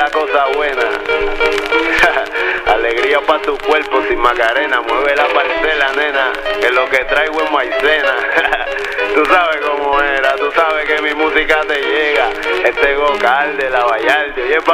la cosa buena. Alegría pa' tu cuerpo sin Macarena. Mueve la parcela, nena, que lo que traigo es maicena. Tú sabes cómo era, tú sabes que mi música te llega. Este Gocal de la Vallarde, oye,